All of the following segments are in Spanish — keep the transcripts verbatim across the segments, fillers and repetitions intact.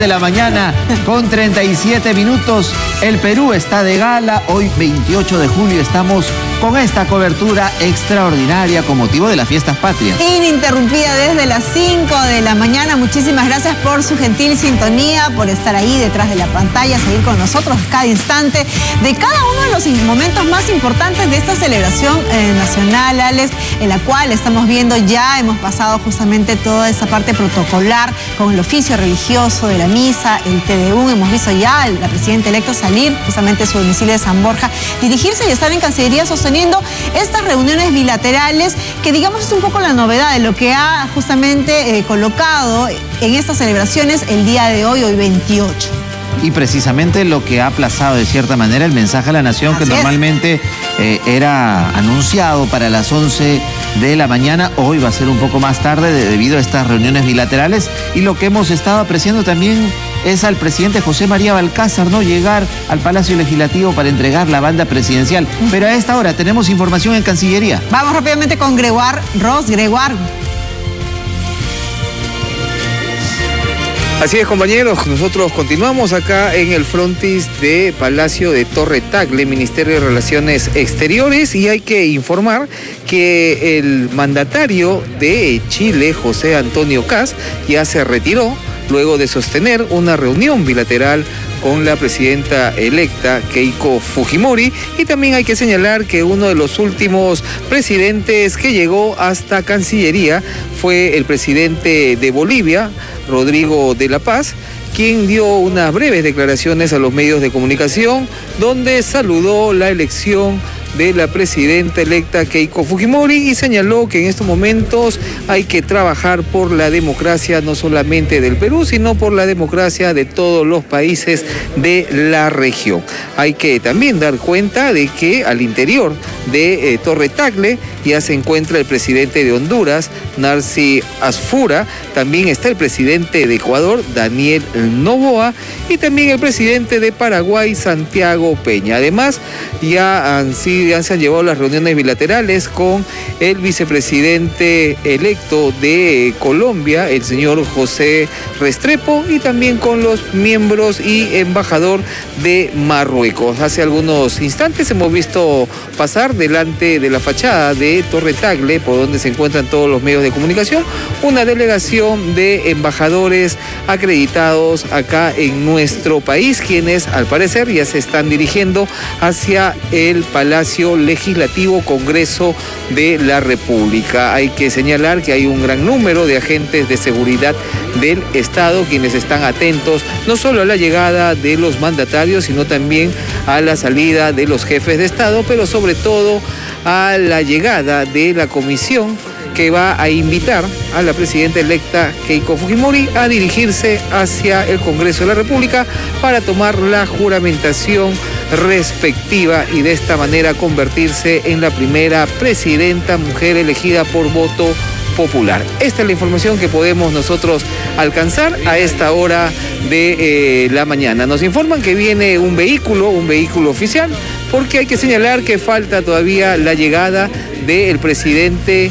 De la mañana con treinta y siete minutos. El Perú está de gala. Hoy veintiocho de julio estamos con esta cobertura extraordinaria con motivo de las fiestas patrias. Ininterrumpida desde las cinco de la mañana. Muchísimas gracias por su gentil sintonía, por estar ahí detrás de la pantalla, seguir con nosotros cada instante de cada uno de los momentos más importantes de esta celebración eh, nacional, Alex, en la cual estamos viendo ya, hemos pasado justamente toda esa parte protocolar con el oficio religioso de la misa, el Te Deum. Hemos visto ya a la presidenta electa salir justamente de su domicilio de San Borja, dirigirse y estar en Cancillería sosteniendo estas reuniones bilaterales, que digamos es un poco la novedad de lo que ha justamente eh, colocado en estas celebraciones el día de hoy, hoy veintiocho. Y precisamente lo que ha aplazado de cierta manera el mensaje a la nación, Así que normalmente eh, era anunciado para las once de la mañana, hoy va a ser un poco más tarde de, debido a estas reuniones bilaterales. Y lo que hemos estado apreciando también es al presidente José María Balcázar, ¿no?, llegar al Palacio Legislativo para entregar la banda presidencial. Pero a esta hora tenemos información en Cancillería. Vamos rápidamente con Gregoire Ross. Gregoire. Así es, compañeros, nosotros continuamos acá en el frontis de Palacio de Torre Tagle, Ministerio de Relaciones Exteriores, y hay que informar que el mandatario de Chile, José Antonio Kast, ya se retiró luego de sostener una reunión bilateral con la presidenta electa Keiko Fujimori. Y también hay que señalar que uno de los últimos presidentes que llegó hasta Cancillería fue el presidente de Bolivia, Rodrigo de la Paz, quien dio unas breves declaraciones a los medios de comunicación donde saludó la elección de la presidenta electa Keiko Fujimori y señaló que en estos momentos hay que trabajar por la democracia no solamente del Perú, sino por la democracia de todos los países de la región. Hay que también dar cuenta de que al interior de eh, Torre Tagle ya se encuentra el presidente de Honduras, Narci Asfura, también está el presidente de Ecuador, Daniel Noboa, y también el presidente de Paraguay, Santiago Peña. Además, ya han sido ya se han llevado las reuniones bilaterales con el vicepresidente electo de Colombia, el señor José Restrepo, y también con los miembros y embajador de Marruecos. Hace algunos instantes hemos visto pasar delante de la fachada de Torre Tagle, por donde se encuentran todos los medios de comunicación, una delegación de embajadores acreditados acá en nuestro país, quienes al parecer ya se están dirigiendo hacia el Palacio Legislativo Congreso de la República. Hay que señalar que hay un gran número de agentes de seguridad del Estado quienes están atentos no solo a la llegada de los mandatarios, sino también a la salida de los jefes de Estado, pero sobre todo a la llegada de la comisión que va a invitar a la presidenta electa Keiko Fujimori a dirigirse hacia el Congreso de la República para tomar la juramentación respectiva y de esta manera convertirse en la primera presidenta mujer elegida por voto popular. Esta es la información que podemos nosotros alcanzar a esta hora de eh, la mañana. Nos informan que viene un vehículo, un vehículo oficial, porque hay que señalar que falta todavía la llegada del presidente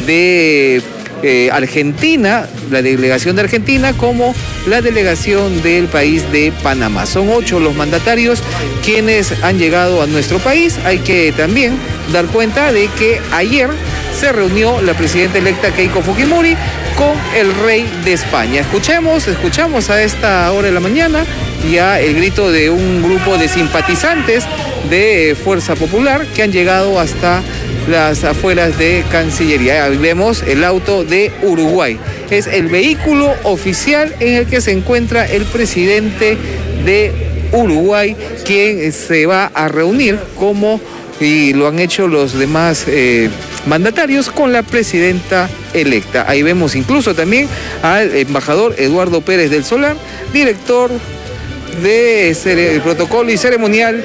de eh, Argentina, la delegación de Argentina, como la delegación del país de Panamá. Son ocho los mandatarios quienes han llegado a nuestro país. Hay que también dar cuenta de que ayer se reunió la presidenta electa Keiko Fujimori con el rey de España. Escuchemos, escuchamos a esta hora de la mañana ya el grito de un grupo de simpatizantes de Fuerza Popular que han llegado hasta las afueras de Cancillería. Ahí vemos el auto de Uruguay. Es el vehículo oficial en el que se encuentra el presidente de Uruguay, quien se va a reunir como y lo han hecho los demás eh, mandatarios con la presidenta electa. Ahí vemos incluso también al embajador Eduardo Pérez del Solar, director de cere- protocolo y ceremonial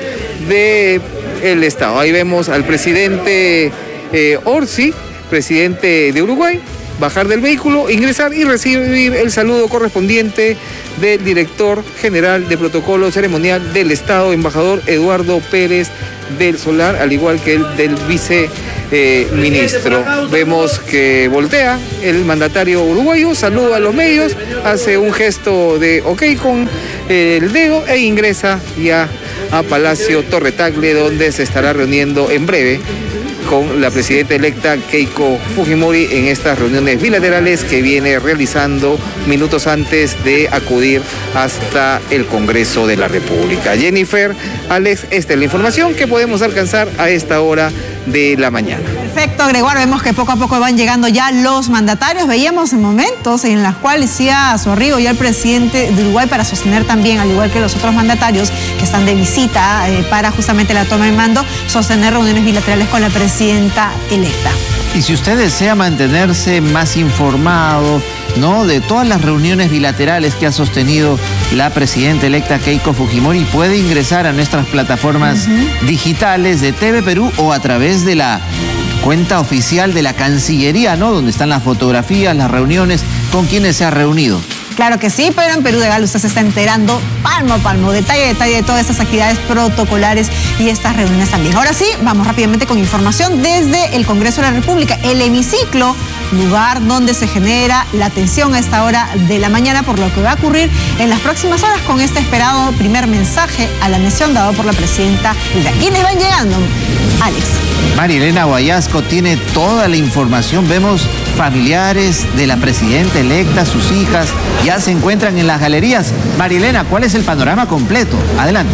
del Estado. Ahí vemos al presidente eh, Orsi, presidente de Uruguay, bajar del vehículo, ingresar y recibir el saludo correspondiente del director general de protocolo ceremonial del Estado, embajador Eduardo Pérez del Solar, al igual que el del vice eh, ministro. Vemos que voltea el mandatario uruguayo, saluda a los medios, hace un gesto de ok con eh, el dedo e ingresa ya a Palacio Torre Tagle, donde se estará reuniendo en breve con la presidenta electa Keiko Fujimori en estas reuniones bilaterales que viene realizando minutos antes de acudir hasta el Congreso de la República. Jennifer, Alex, esta es la información que podemos alcanzar a esta hora de la mañana. Perfecto, Gregorio, vemos que poco a poco van llegando ya los mandatarios. Veíamos momentos en los cuales hacía a su arribo ya el presidente de Uruguay para sostener también, al igual que los otros mandatarios que están de visita eh, para justamente la toma de mando, sostener reuniones bilaterales con la presidenta electa. Y si usted desea mantenerse más informado, ¿no?, de todas las reuniones bilaterales que ha sostenido la presidenta electa Keiko Fujimori, puede ingresar a nuestras plataformas uh-huh. digitales de T V Perú o a través de la cuenta oficial de la Cancillería, ¿no?, donde están las fotografías, las reuniones, con quienes se ha reunido. Claro que sí, pero en Perú de Gal usted se está enterando palmo a palmo, detalle a detalle de todas estas actividades protocolares y estas reuniones también. Ahora sí, vamos rápidamente con información desde el Congreso de la República, el hemiciclo, lugar donde se genera la atención a esta hora de la mañana por lo que va a ocurrir en las próximas horas con este esperado primer mensaje a la nación dado por la presidenta. ¿Quiénes van llegando? Alex. Marilena Guayasco tiene toda la información. Vemos familiares de la presidenta electa, sus hijas, ya se encuentran en las galerías. Marilena, ¿cuál es el panorama completo? Adelante.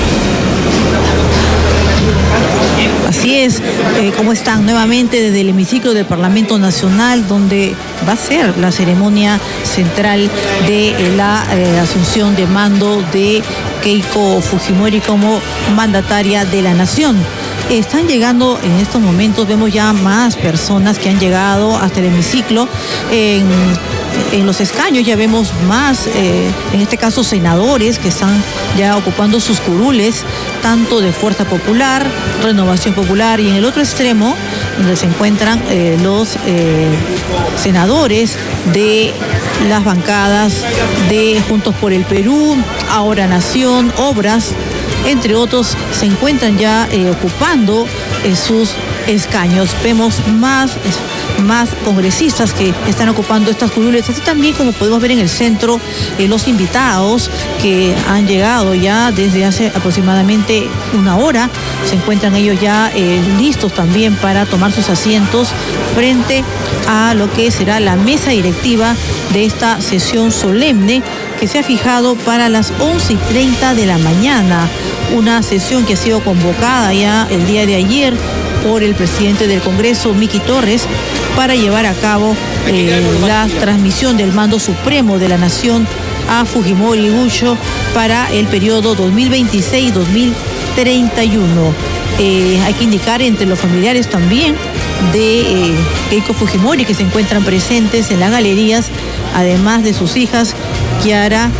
Así es, eh, ¿cómo están? Nuevamente desde el hemiciclo del Parlamento Nacional, donde va a ser la ceremonia central de eh, la eh, asunción de mando de Keiko Fujimori como mandataria de la nación. Están llegando en estos momentos, vemos ya más personas que han llegado hasta el hemiciclo. En, en los escaños ya vemos más, eh, en este caso senadores que están ya ocupando sus curules, tanto de Fuerza Popular, Renovación Popular, y en el otro extremo, donde se encuentran eh, los eh, senadores de las bancadas de Juntos por el Perú, Ahora Nación, Obras, entre otros, se encuentran ya eh, ocupando eh, sus escaños. Vemos más, más congresistas que están ocupando estas curules, así también como podemos ver en el centro eh, los invitados que han llegado ya desde hace aproximadamente una hora. Se encuentran ellos ya eh, listos también para tomar sus asientos frente a lo que será la mesa directiva de esta sesión solemne que se ha fijado para las once y treinta de la mañana, una sesión que ha sido convocada ya el día de ayer por el presidente del Congreso, Miki Torres, para llevar a cabo eh, la transmisión del mando supremo de la nación a Fujimori y Gucho para el periodo dos mil veintiséis dos mil treinta y uno. Eh, hay que indicar entre los familiares también de eh, Keiko Fujimori que se encuentran presentes en las galerías, además de sus hijas Kiara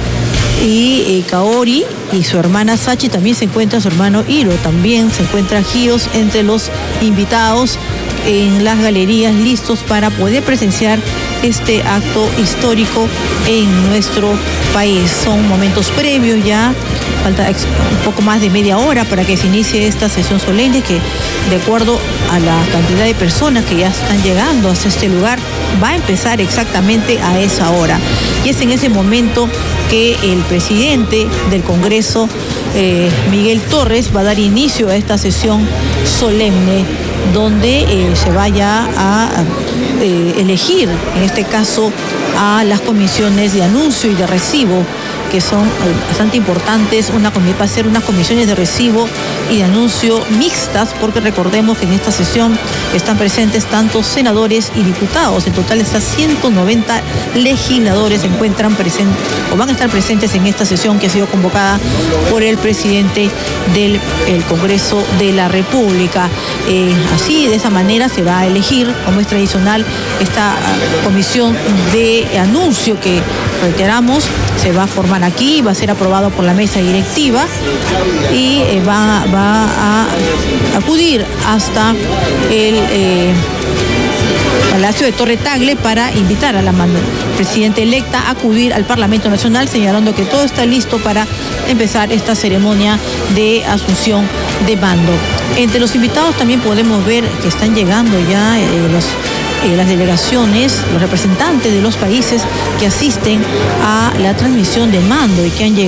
y eh, Kaori y su hermana Sachi. También se encuentra su hermano Hiro, también se encuentra Gios entre los invitados en las galerías, listos para poder presenciar este acto histórico en nuestro país. Son momentos previos ya, falta un poco más de media hora para que se inicie esta sesión solemne que, de acuerdo a la cantidad de personas que ya están llegando hasta este lugar, va a empezar exactamente a esa hora. Y es en ese momento que el presidente del Congreso, eh, Miguel Torres, va a dar inicio a esta sesión solemne, donde eh, se vaya a eh, elegir, en este caso, a las comisiones de anuncio y de recibo, que son eh, bastante importantes. Una, va a ser unas comisiones de recibo y de anuncio mixtas, porque recordemos que en esta sesión están presentes tanto senadores y diputados. En total, estas ciento noventa legisladores se encuentran presentes o van a estar presentes en esta sesión que ha sido convocada por el presidente del el Congreso de la República. Eh, así, de esa manera, se va a elegir, como es tradicional, esta uh, comisión de anuncio que, reiteramos, se va a formar aquí, va a ser aprobado por la mesa directiva y eh, va, va a acudir hasta el eh, Palacio de Torre Tagle para invitar a la presidenta electa a acudir al Parlamento Nacional, señalando que todo está listo para empezar esta ceremonia de asunción de mando. Entre los invitados también podemos ver que están llegando ya eh, los Eh, las delegaciones, los representantes de los países que asisten a la transmisión de mando y que han llegado